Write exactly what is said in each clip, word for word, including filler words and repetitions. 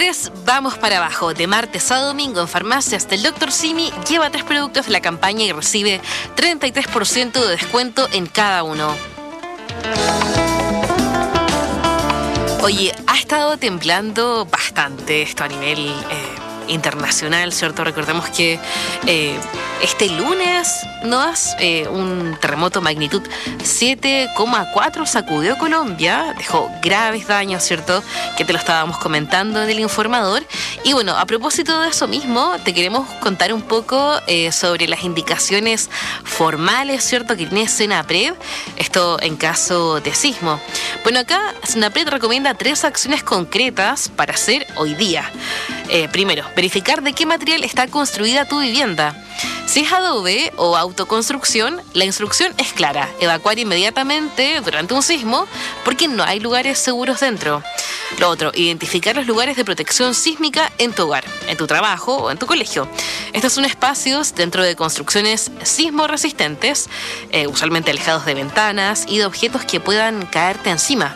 lunes vamos para abajo. De martes a domingo en farmacias del doctor Simi, lleva tres productos de la campaña y recibe treinta y tres por ciento de descuento en cada uno. Oye, ha estado temblando bastante esto a nivel eh, internacional, ¿cierto? Recordemos que eh, este lunes ¿no? eh, un terremoto magnitud siete coma cuatro sacudió Colombia, dejó graves daños, ¿cierto? Que te lo estábamos comentando en el informador. Y bueno, a propósito de eso mismo, te queremos contar un poco eh, sobre las indicaciones formales, ¿cierto? Que tiene SENAPRED, esto en caso de sismo. Bueno, acá SENAPRED recomienda tres acciones concretas para hacer hoy día. Eh, primero, verificar de qué material está construida tu vivienda. Si es adobe o autoconstrucción, la instrucción es clara: evacuar inmediatamente durante un sismo porque no hay lugares seguros dentro. Lo otro, identificar los lugares de protección sísmica en tu hogar, en tu trabajo o en tu colegio. Estos son espacios dentro de construcciones sismo resistentes, eh, usualmente alejados de ventanas y de objetos que puedan caerte encima.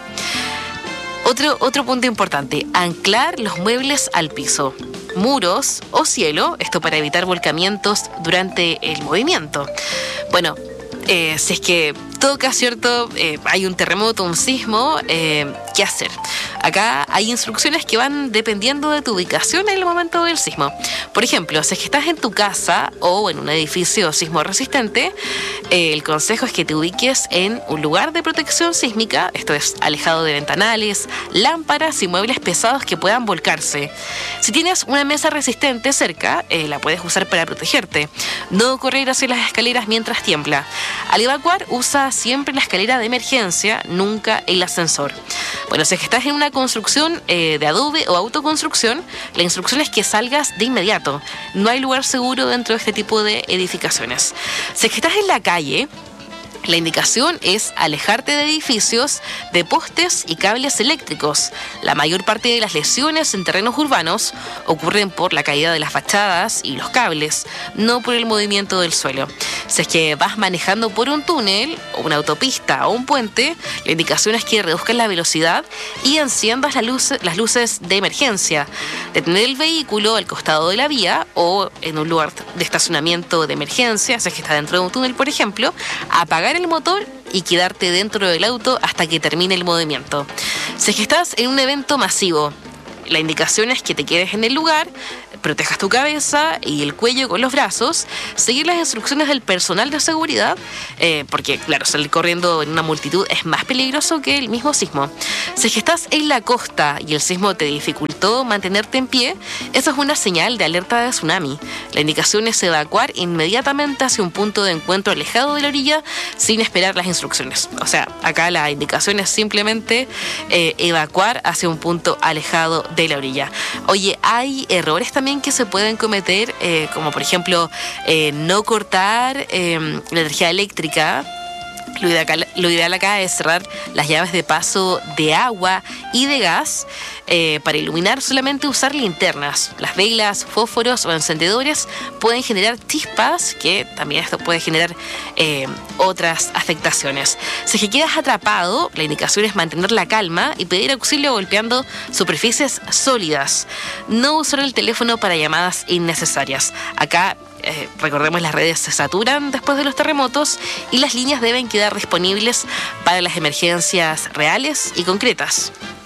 Otro, otro punto importante, anclar los muebles al piso, muros o cielo, esto para evitar volcamientos durante el movimiento. Bueno, eh, si es que toca, ¿cierto? Eh, hay un terremoto, un sismo, eh, ¿qué hacer? Acá hay instrucciones que van dependiendo de tu ubicación en el momento del sismo. Por ejemplo, si es que estás en tu casa o en un edificio sismo resistente, eh, el consejo es que te ubiques en un lugar de protección sísmica, esto es alejado de ventanales, lámparas y muebles pesados que puedan volcarse. Si tienes una mesa resistente cerca, eh, la puedes usar para protegerte. No correr hacia las escaleras mientras tiembla. Al evacuar, usa siempre la escalera de emergencia, nunca el ascensor. Bueno, si es que estás en una construcción eh, de adobe o autoconstrucción, la instrucción es que salgas de inmediato. No hay lugar seguro dentro de este tipo de edificaciones. Si es que estás en la calle, la indicación es alejarte de edificios, de postes y cables eléctricos. La mayor parte de las lesiones en terrenos urbanos ocurren por la caída de las fachadas y los cables, no por el movimiento del suelo. Si es que vas manejando por un túnel, una autopista o un puente, la indicación es que reduzcas la velocidad y enciendas la luz, las luces de emergencia. Detener el vehículo al costado de la vía o en un lugar de estacionamiento de emergencia, si es que está dentro de un túnel, por ejemplo, apagar el motor y quedarte dentro del auto hasta que termine el movimiento. Si es que estás en un evento masivo, la indicación es que te quedes en el lugar, protejas tu cabeza y el cuello con los brazos, seguir las instrucciones del personal de seguridad, eh, porque claro, salir corriendo en una multitud es más peligroso que el mismo sismo. Si es que estás en la costa y el sismo te dificultó mantenerte en pie, eso es una señal de alerta de tsunami. La indicación es evacuar inmediatamente hacia un punto de encuentro alejado de la orilla sin esperar las instrucciones. O sea, acá la indicación es simplemente eh, evacuar hacia un punto alejado de la orilla. Oye, hay errores también que se pueden cometer, eh, como por ejemplo eh, no cortar eh, la energía eléctrica. Lo ideal, lo ideal acá es cerrar las llaves de paso de agua y de gas. Eh, para iluminar solamente usar linternas. Las velas, fósforos o encendedores pueden generar chispas, que también esto puede generar eh, otras afectaciones. Si es que quedas atrapado, la indicación es mantener la calma y pedir auxilio golpeando superficies sólidas. No usar el teléfono para llamadas innecesarias. Acá Eh, recordemos, las redes se saturan después de los terremotos y las líneas deben quedar disponibles para las emergencias reales y concretas.